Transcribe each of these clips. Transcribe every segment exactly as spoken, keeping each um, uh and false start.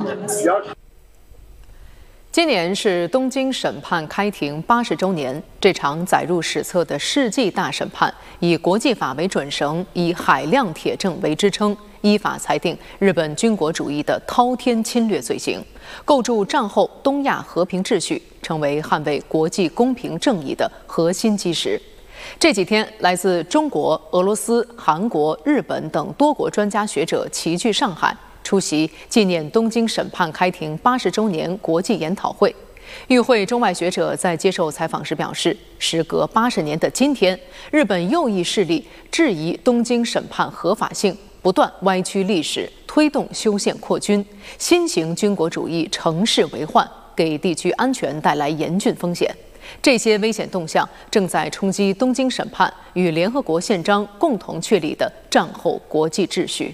今年是东京审判开庭八十周年，这场载入史册的世纪大审判，以国际法为准绳，以海量铁证为支撑，依法裁定日本军国主义的滔天侵略罪行，构筑战后东亚和平秩序，成为捍卫国际公平正义的核心基石。这几天，来自中国、俄罗斯、韩国、日本等多国专家学者齐聚上海，出席纪念东京审判开庭八十周年国际研讨会。与会中外学者在接受采访时表示，时隔八十年的今天，日本右翼势力质疑东京审判合法性，不断歪曲历史，推动修宪扩军，新型军国主义乘势为患，给地区安全带来严峻风险。这些危险动向正在冲击东京审判与联合国宪章共同确立的战后国际秩序。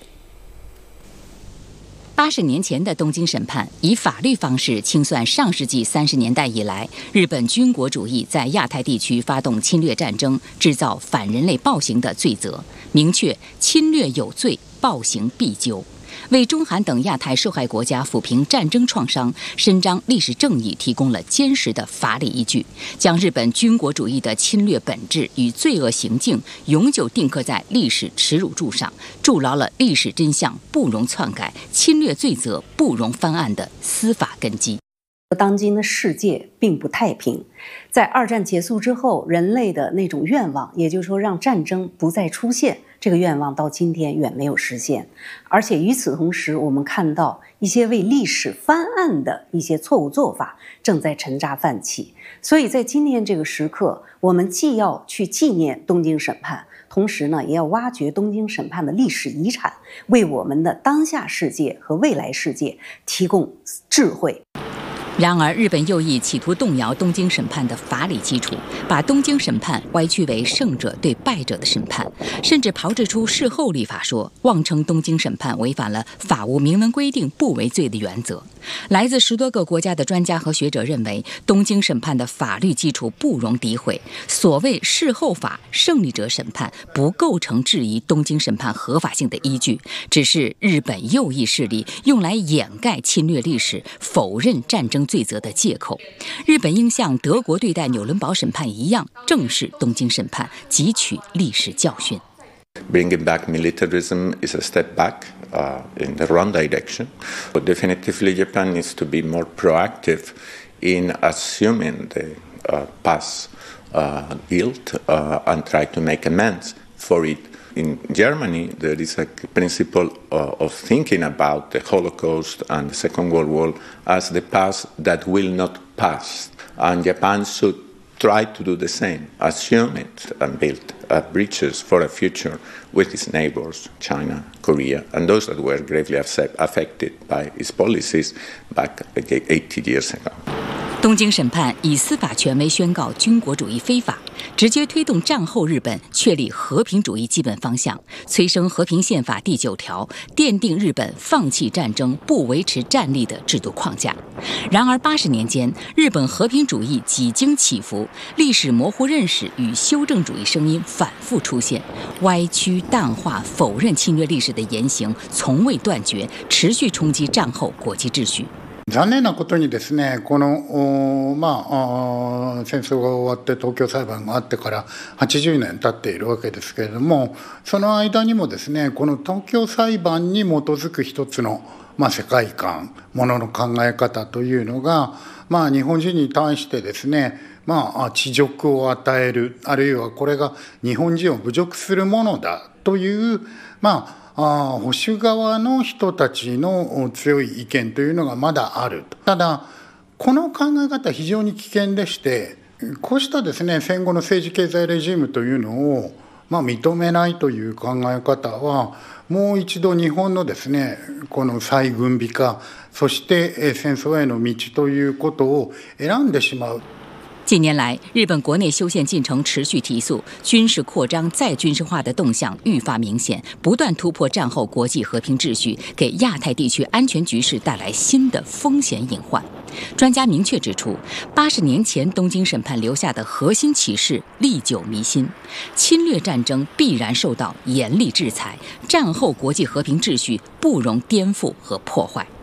八十年前的东京审判以法律方式清算上世纪三十年代以来日本军国主义在亚太地区发动侵略战争、制造反人类暴行的罪责，明确侵略有罪，暴行必究，为中韩等亚太受害国家抚平战争创伤、伸张历史正义提供了坚实的法理依据，将日本军国主义的侵略本质与罪恶行径永久定刻在历史耻辱柱上，筑牢了历史真相不容篡改、侵略罪责不容翻案的司法根基。 当今的世界并不太平，在二战结束之后，人类的那种愿望，也就是说让战争不再出现，这个愿望到今天远没有实现。而且与此同时，我们看到一些为历史翻案的一些错误做法正在沉渣泛起。所以在今天这个时刻，我们既要去纪念东京审判，同时呢，也要挖掘东京审判的历史遗产，为我们的当下世界和未来世界提供智慧。 然而，日本右翼企图动摇东京审判的法理基础，把东京审判歪曲为胜者对败者的审判，甚至炮制出事后立法说，妄称东京审判违反了法无明文规定不为罪的原则。来自十多个国家的专家和学者认为，东京审判的法律基础不容诋毁，所谓事后法、胜利者审判不构成质疑东京审判合法性的依据，只是日本右翼势力用来掩盖侵略历史、否认战争罪责的借口。日本应像德国对待纽伦堡审判一样，正视东京审判，汲取历史教训。 Bringing back militarism is a step back uh, in the wrong direction. But definitively, Japan needs to be more proactive in assuming the uh, past uh, guilt uh, and try to make amends for it. In Germany, there is a principle uh, of thinking about the Holocaust and the Second World War as the past that will not pass. And Japan should try to do the same, assume it and build uh, bridges for a future with its neighbors, China, Korea, and those that were gravely affected by its policies back eighty years ago. 东京审判以司法权威宣告军国主义非法，直接推动战后日本确立和平主义基本方向，催生和平宪法第九条，奠定日本放弃战争、不维持战力的制度框架。然而，八十年间，日本和平主义几经起伏，历史模糊认识与修正主义声音反复出现，歪曲、淡化、否认侵略历史的言行从未断绝，持续冲击战后国际秩序。 残念なことにですね、この、まあ、戦争が終わって東京裁判があってからはちじゅうねん経っているわけですけれども、その間にもですね、この東京裁判に基づく一つの、まあ、世界観、ものの考え方というのが、まあ、日本人に対してですね、まあ、恥辱を与える、あるいはこれが日本人を侮辱するものだという、まあ、あ保守側の人たちの強い意見というのがまだあると。ただこの考え方は非常に危険でして、こうしたですね戦後の政治経済レジームというのを、まあ、認めないという考え方はもう一度日本のですねこの再軍備化、そして戦争への道ということを選んでしまう。 近年来，日本国内修宪进程持续提速，军事扩张、再军事化的动向愈发明显，不断突破战后国际和平秩序，给亚太地区安全局势带来新的风险隐患。专家明确指出，八十年前东京审判留下的核心启示历久弥新：侵略战争必然受到严厉制裁，战后国际和平秩序不容颠覆和破坏。